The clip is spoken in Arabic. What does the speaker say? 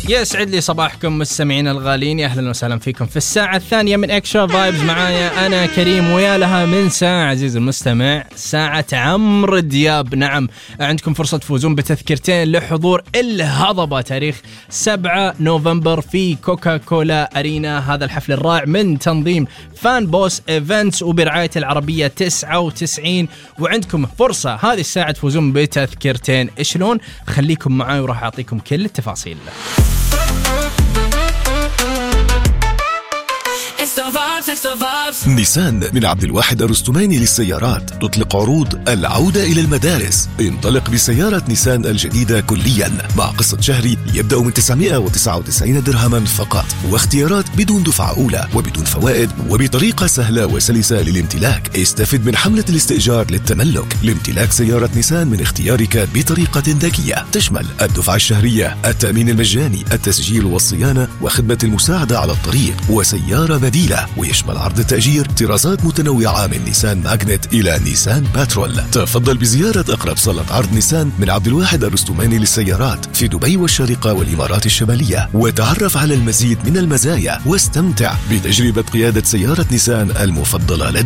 يسعد لي صباحكم مستمعين الغالين، أهلا وسهلا فيكم في الساعة الثانية من إكسترا فايبز. معايا أنا كريم، ويا لها من ساعة عزيز المستمع، ساعة عمرو دياب. نعم، عندكم فرصة تفوزون بتذكرتين لحضور الهضبة تاريخ 7 نوفمبر في كوكا كولا أرينا. هذا الحفل الرائع من تنظيم فان بوس إيفنتس وبرعاية العربية 99. وعندكم فرصة هذه الساعة تفوزون بتذكرتين. شلون؟ خليكم معاي وراح أعطيكم كل التفاصيل. نيسان من عبد الواحد الرستماني للسيارات تطلق عروض العودة إلى المدارس. انطلق بسيارة نيسان الجديدة كليا مع قسط شهري يبدأ من 999 درهما فقط، واختيارات بدون دفعة أولى وبدون فوائد وبطريقة سهلة وسلسة للامتلاك. استفد من حملة الاستئجار للتملك لامتلاك سيارة نيسان من اختيارك بطريقة ذكية تشمل الدفعة الشهرية، التأمين المجاني، التسجيل والصيانة وخدمة المساعدة على الطريق، وسيارة بديلة. ويشمل عرض التأجير طرازات متنوعة من نيسان ماغنت إلى نيسان باترول. تفضل بزيارة أقرب صالة عرض نيسان من عبد الواحد الرستماني للسيارات في دبي والشارقة والإمارات الشمالية، وتعرف على المزيد من المزايا واستمتع بتجربة قيادة سيارة نيسان المفضلة لديك.